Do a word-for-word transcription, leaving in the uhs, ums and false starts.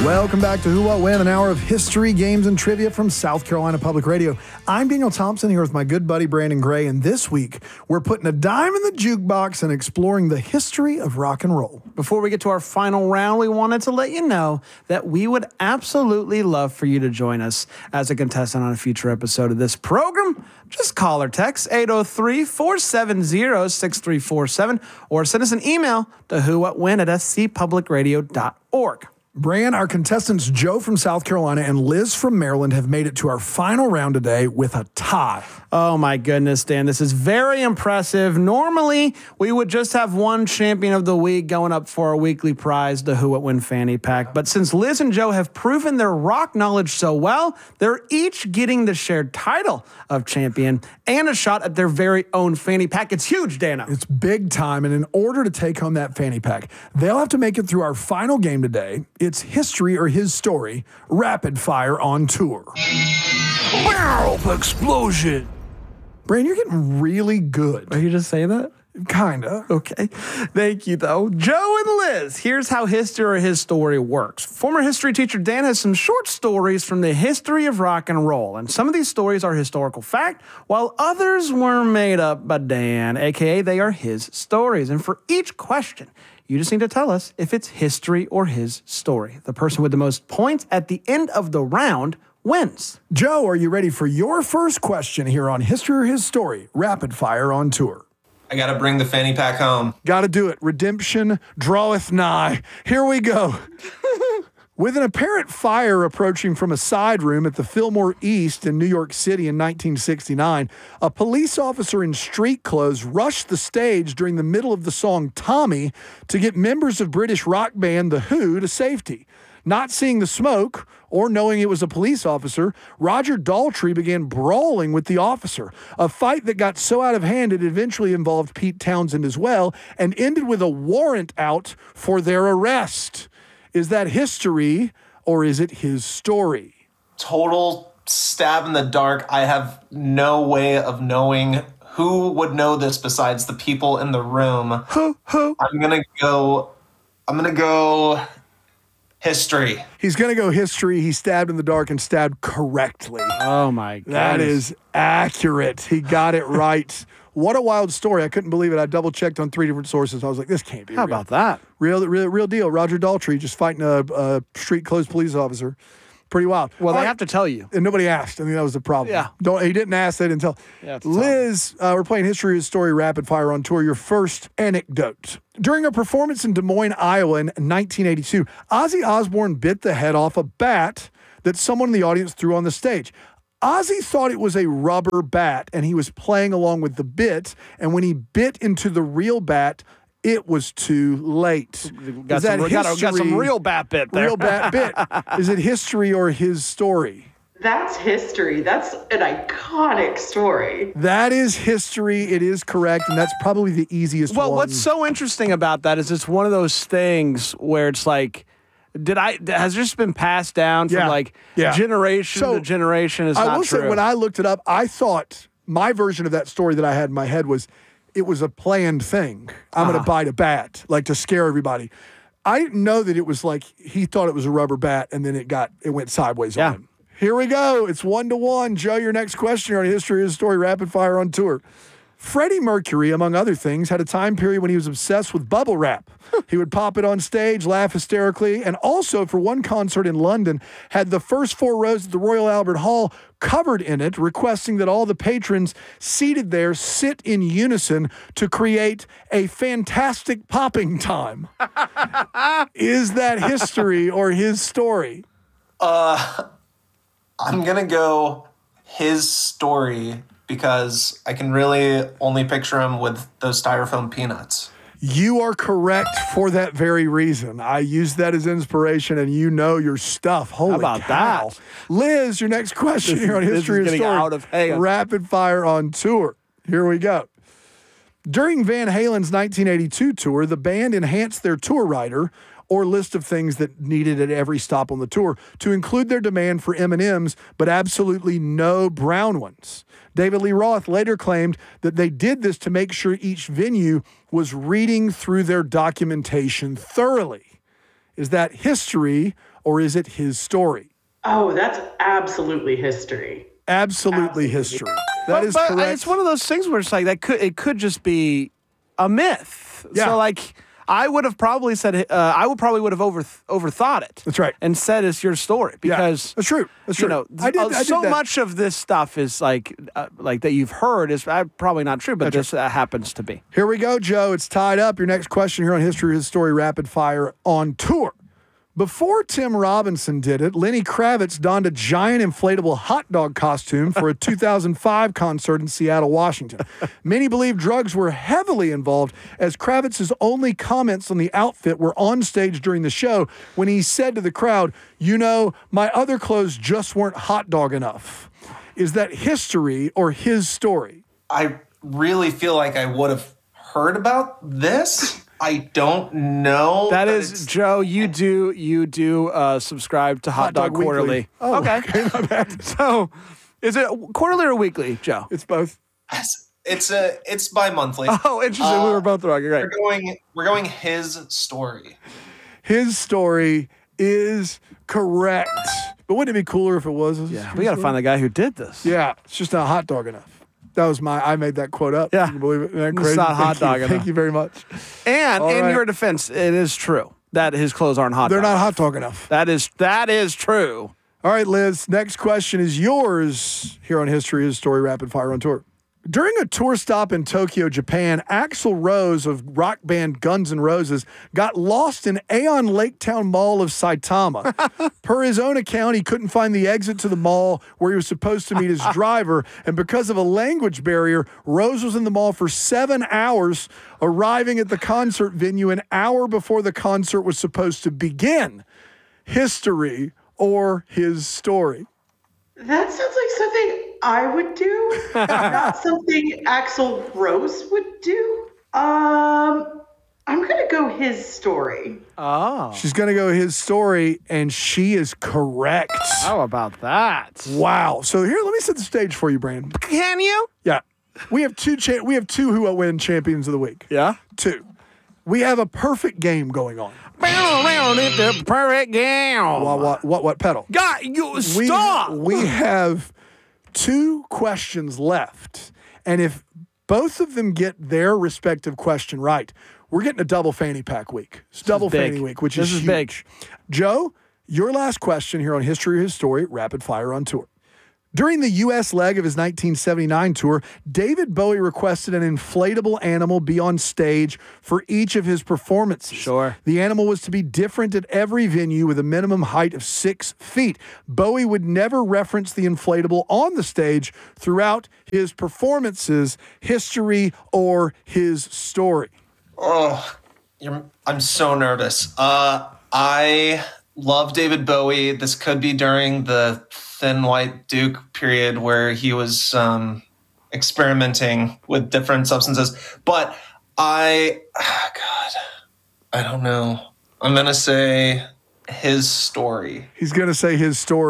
Welcome back to Who, What, When, an hour of history, games, and trivia from South Carolina Public Radio. I'm Daniel Thompson here with my good buddy Brandon Gray, and this week we're putting a dime in the jukebox and exploring the history of rock and roll. Before we get to our final round, we wanted to let you know that we would absolutely love for you to join us as a contestant on a future episode of this program. Just call or text eight oh three, four seven zero, six three four seven or send us an email to who what when at s c public radio dot org. Bran, our contestants Joe from South Carolina and Liz from Maryland have made it to our final round today with a tie. Oh my goodness, Dan, this is very impressive. Normally, we would just have one champion of the week going up for a weekly prize, the Who What When Fanny Pack. But since Liz and Joe have proven their rock knowledge so well, they're each getting the shared title of champion and a shot at their very own fanny pack. It's huge, Dana. It's big time, and in order to take home that fanny pack, they'll have to make it through our final game today. It's history or his story, rapid fire on tour. Wow, explosion. Bran, you're getting really good. Are you just saying that? Kinda. Okay. Thank you, though. Joe and Liz, here's how history or his story works. Former history teacher Dan has some short stories from the history of rock and roll, and some of these stories are historical fact, while others were made up by Dan, a k a they are his stories. And for each question, you just need to tell us if it's history or his story. The person with the most points at the end of the round wins. Joe, are you ready for your first question here on History or His Story? Rapid fire on tour. I gotta bring the fanny pack home. Gotta do it. Redemption draweth nigh. Here we go. With an apparent fire approaching from a side room at the Fillmore East in New York City in nineteen sixty-nine, a police officer in street clothes rushed the stage during the middle of the song Tommy to get members of British rock band The Who to safety. Not seeing the smoke or knowing it was a police officer, Roger Daltrey began brawling with the officer, a fight that got so out of hand it eventually involved Pete Townsend as well and ended with a warrant out for their arrest. Is that history or is it his story? Total stab in the dark. I have no way of knowing who would know this besides the people in the room. Who, who? I'm gonna go, I'm gonna go history. He's going to go history. He stabbed in the dark and stabbed correctly. Oh my God. That is accurate. He got it right. What a wild story. I couldn't believe it. I double checked on three different sources. I was like, this can't be How real. about that? Real, real, real deal. Roger Daltrey just fighting a, a street clothes police officer. Pretty wild. Well, All they right. have to tell you. And nobody asked. I think that was the problem. Yeah. Don't, he didn't ask. They didn't tell. Yeah, it's tough. Liz, uh, we're playing History of Story Rapid Fire on Tour. Your first anecdote. During a performance in Des Moines, Iowa in nineteen eighty-two, Ozzy Osbourne bit the head off a bat that someone in the audience threw on the stage. Ozzy thought it was a rubber bat, and he was playing along with the bit, and when he bit into the real bat, it was too late. Got, Is that some, got, got some history- real bat bit there. Real bat bit. Is it history or his story? That's history. That's an iconic story. That is history. It is correct, and that's probably the easiest Well, one. what's so interesting about that is it's one of those things where it's like, did I, has this been passed down from Yeah. like Yeah. generation So, to generation? Is I not will true. say, when I looked it up, I thought my version of that story that I had in my head was it was a planned thing. I'm going to bite a bat, like to scare everybody. I didn't know that it was like he thought it was a rubber bat, and then it got it went sideways Yeah. on him. Here we go. It's one to one. Joe, your next question on History of the Story Rapid Fire on Tour. Freddie Mercury, among other things, had a time period when he was obsessed with bubble wrap. He would pop it on stage, laugh hysterically, and also for one concert in London, had the first four rows at the Royal Albert Hall covered in it, requesting that all the patrons seated there sit in unison to create a fantastic popping time. Is that history or his story? Uh, I'm gonna go his story because I can really only picture him with those styrofoam peanuts. You are correct for that very reason. I used that as inspiration, and you know your stuff. Holy How about cow. that? Liz, your next question This here on is- this History is of getting Story. out of hand. Rapid fire on tour. Here we go. During Van Halen's nineteen eighty-two tour, the band enhanced their tour rider, or list of things that needed at every stop on the tour, to include their demand for M and M's, but absolutely no brown ones. David Lee Roth later claimed that they did this to make sure each venue was reading through their documentation thoroughly. Is that history or is it his story? Oh, that's absolutely history. Absolutely, Absolutely. history. That But, is but correct. it's one of those things where it's like that could it could just be a myth. Yeah. So like I would have probably said uh, I would probably would have over overthought it. That's right. And said it's your story Yeah, because that's true. That's true. You know, I did- uh, I did so that. much of this stuff is like uh, like that you've heard is uh, probably not true, but this uh, happens to be. Here we go, Joe. It's tied up. Your next question here on History His Story Rapid Fire on tour. Before Tim Robinson did it, Lenny Kravitz donned a giant inflatable hot dog costume for a two thousand five concert in Seattle, Washington. Many believe drugs were heavily involved, as Kravitz's only comments on the outfit were on stage during the show when he said to the crowd, "You know, my other clothes just weren't hot dog enough." Is that history or his story? I really feel like I would have heard about this. I don't know. That but is, it's- Joe. You do you do uh, subscribe to Hot, Hot Dog, Dog Weekly. Quarterly? Oh, okay. okay, my bad. So, is it quarterly or weekly, Joe? It's both. It's a it's bi-monthly. Oh, interesting. we Uh, were both wrong. You're right. We're going we're going his story. His story is correct. But wouldn't it be cooler if it was? Yeah, we got to find the guy who did this. Yeah, it's just not hot dog enough. That was my, I made that quote up. Yeah. Can you believe it? Isn't that It's crazy? not hot Thank dog you. enough. Thank you very much. And All in right. your defense, it is true that his clothes aren't hot. They're dog. not hot dog enough. That is that is true. All right, Liz, next question is yours here on History His Story Rapid Fire on Tour. During a tour stop in Tokyo, Japan, Axl Rose of rock band Guns N' Roses got lost in Aeon Laketown Mall of Saitama. Per his own account, he couldn't find the exit to the mall where he was supposed to meet his driver, and because of a language barrier, Rose was in the mall for seven hours, arriving at the concert venue an hour before the concert was supposed to begin. History or his story? That sounds like something I would do, not something Axl Rose would do. Um, I'm gonna go his story. Oh, She's going to go his story, and she is correct. how about that? Wow. So here, let me set the stage for you, Brandon. Can you? Yeah. We have two cha- we have two who will win champions of the week. Yeah. Two. We have a perfect game going on. Around it, the perfect game. What what what, what pedal? God, you We, stop. we have two questions left. And if both of them get their respective question right, we're getting a double fanny pack week. It's double big. fanny week, which This is is big. huge. Joe, your last question here on History or His Story, Rapid Fire on Tour. During the U S leg of his nineteen seventy-nine tour, David Bowie requested an inflatable animal be on stage for each of his performances. Sure. The animal was to be different at every venue with a minimum height of six feet. Bowie would never reference the inflatable on the stage throughout his performances, history or his story. Oh, you're, I'm so nervous. Uh, I love David Bowie. This could be during the Thin White Duke period where he was um, experimenting with different substances. But I, ah, God, I don't know. I'm going to say his story. He's going to say his story.